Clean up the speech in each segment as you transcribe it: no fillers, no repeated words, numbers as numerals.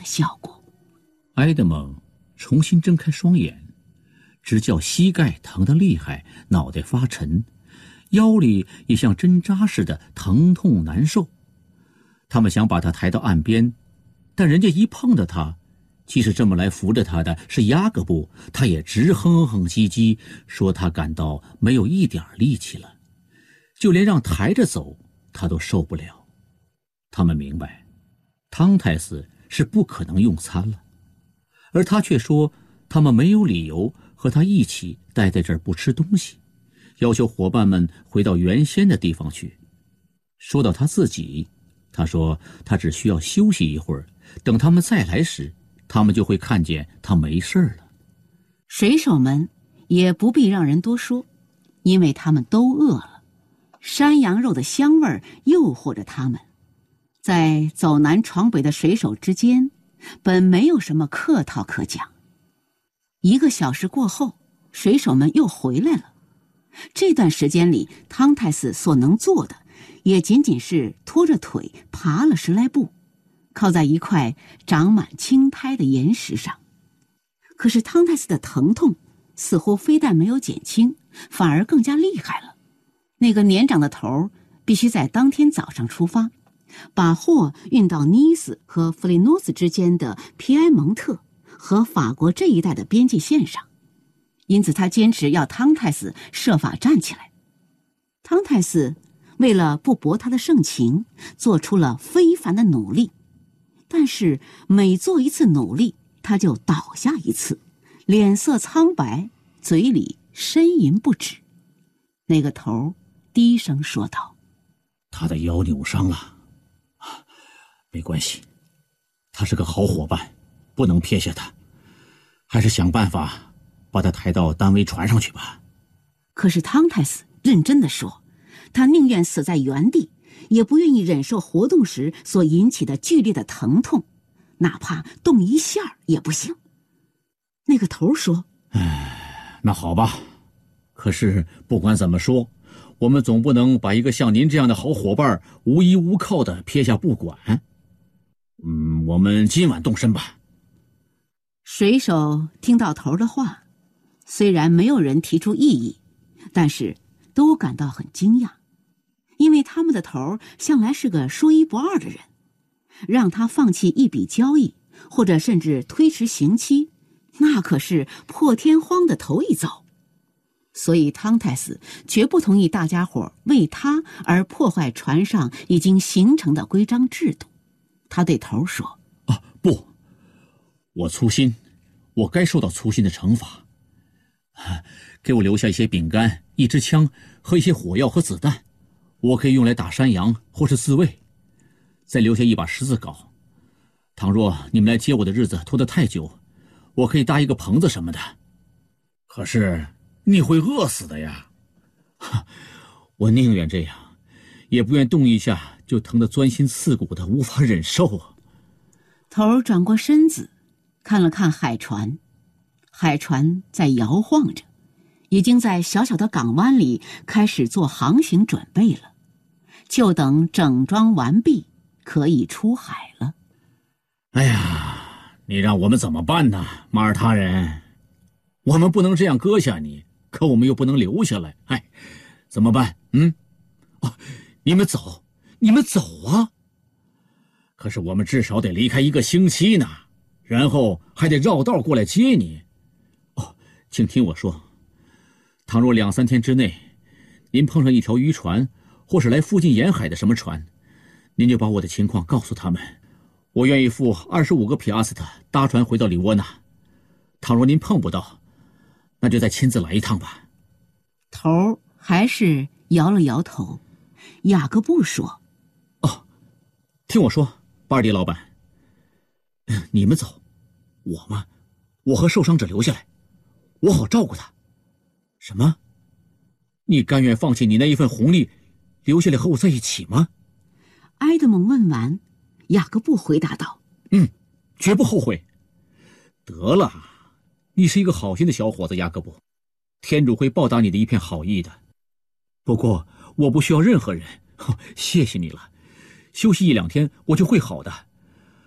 效果。 埃德蒙重新睁开双眼，只觉膝盖疼得厉害，脑袋发沉，腰里也像针扎似的疼痛难受。他们想把他抬到岸边，但人家一碰到他，即使这么来扶着他的是雅各布，他也直哼哼唧唧，说他感到没有一点力气了，就连让抬着走他都受不了。他们明白汤太斯是不可能用餐了，而他却说他们没有理由和他一起待在这儿不吃东西，要求伙伴们回到原先的地方去。说到他自己，他说他只需要休息一会儿，等他们再来时，他们就会看见他没事了。 水手们也不必让人多说，因为他们都饿了，山羊肉的香味诱惑着他们。在走南闯北的水手之间，本没有什么客套可讲。1个小时过后，水手们又回来了。这段时间里，汤太斯所能做的也仅仅是拖着腿爬了10来步，靠在一块长满青苔的岩石上。可是汤太斯的疼痛似乎非但没有减轻，反而更加厉害了。那个年长的头必须在当天早上出发，把货运到尼斯和弗利诺斯之间的皮埃蒙特和法国这一带的边界线上，因此他坚持要汤太斯设法站起来。汤太斯为了不驳他的盛情，做出了非凡的努力，但是每做一次努力，他就倒下一次，脸色苍白，嘴里呻吟不止。那个头低声说道：“ 他的腰扭伤了，没关系，他是个好伙伴，不能撇下他，还是想办法把他抬到单桅船上去吧。” 可是汤太斯认真地说，他宁愿死在原地，也不愿意忍受活动时所引起的剧烈的疼痛，哪怕动一下也不行。那个头说：“ 那好吧，可是不管怎么说，我们总不能把一个像您这样的好伙伴无依无靠的撇下不管。我们今晚动身吧。” 水手听到头的话，虽然没有人提出异议，但是都感到很惊讶，因为他们的头向来是个说一不二的人，让他放弃一笔交易，或者甚至推迟刑期，那可是破天荒的头一遭。所以汤太斯绝不同意大家伙为他而破坏船上已经形成的规章制度。他对头说：“ 不，我粗心，我该受到粗心的惩罚。给我留下一些饼干、一支枪和一些火药和子弹，我可以用来打山羊或是自卫。再留下一把十字镐，倘若你们来接我的日子拖得太久，我可以搭一个棚子什么的。可是你会饿死的呀！我宁愿这样，也不愿动一下就疼得钻心刺骨的无法忍受啊。” 头转过身子，看了看海船，海船在摇晃着，已经在小小的港湾里开始做航行准备了，就等整装完毕，可以出海了。 哎呀，你让我们怎么办呢，马耳他人？我们不能这样搁下你，可我们又不能留下来，怎么办？你们走，你们走啊！可是我们至少得离开1个星期呢，然后还得绕道过来接你。请听我说，倘若2、3天之内，您碰上一条渔船，或是来附近沿海的什么船，您就把我的情况告诉他们，我愿意付25个皮阿斯特搭船回到里窝纳。倘若您碰不到，那就再亲自来一趟吧。 头还是摇了摇头。雅各布说：“ 听我说，巴尔迪老板，你们走，我吗？我和受伤者留下来，我好照顾他。”什么？你甘愿放弃你那一份红利，留下来和我在一起吗？ 埃德蒙问完，雅各布回答道：“ 绝不后悔。”得了，你是一个好心的小伙子，雅各布，天主会报答你的一片好意的。不过我不需要任何人，谢谢你了。休息1、2天，我就会好的。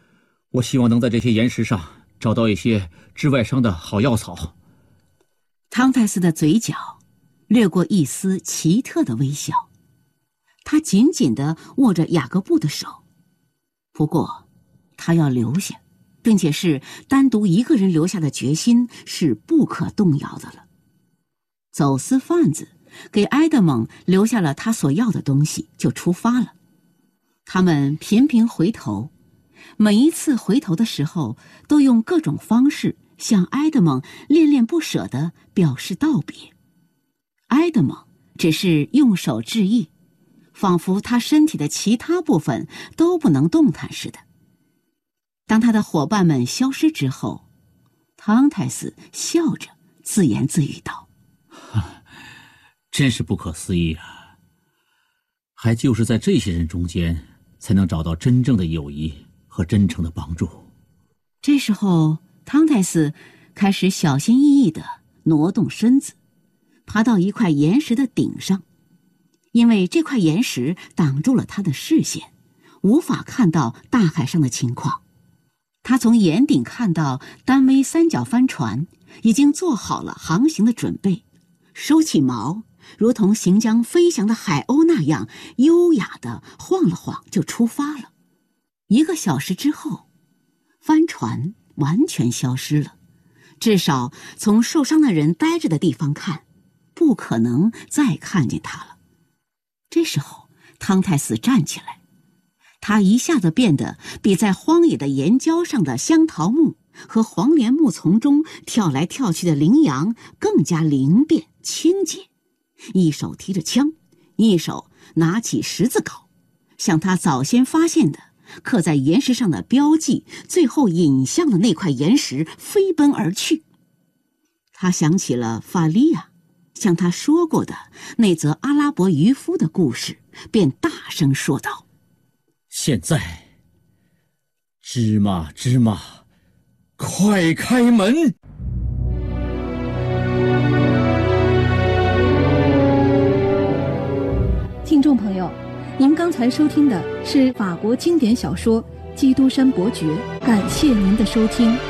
我希望能在这些岩石上找到一些治外伤的好药草。 汤泰斯的嘴角掠过一丝奇特的微笑，他紧紧地握着雅各布的手。不过他要留下，并且是单独一个人留下的决心是不可动摇的了。走私贩子给埃德蒙留下了他所要的东西，就出发了。他们频频回头，每一次回头的时候都用各种方式向埃德蒙恋恋不舍地表示道别。埃德蒙只是用手致意，仿佛他身体的其他部分都不能动弹似的。当他的伙伴们消失之后，汤泰斯笑着自言自语道： 真是不可思议啊！还就是在这些人中间才能找到真正的友谊和真诚的帮助。 这时候汤泰斯开始小心翼翼地挪动身子，爬到一块岩石的顶上。因为这块岩石挡住了他的视线，无法看到大海上的情况。他从岩顶看到单桅三角帆船已经做好了航行的准备，收起锚，如同行将飞翔的海鸥那样优雅地晃了晃就出发了。1个小时之后，帆船完全消失了，至少从受伤的人待着的地方看，不可能再看见他了。这时候汤泰斯站起来，他一下子变得比在荒野的岩礁上的香桃木和黄连木丛中跳来跳去的羚羊更加灵便清洁，一手提着枪，一手拿起十字镐，向他早先发现的刻在岩石上的标记最后引向的那块岩石飞奔而去。他想起了法利亚向他说过的那则阿拉伯渔夫的故事，便大声说道： 现在，芝麻芝麻，快开门！ 听众朋友，您刚才收听的是法国经典小说《基督山伯爵》，感谢您的收听。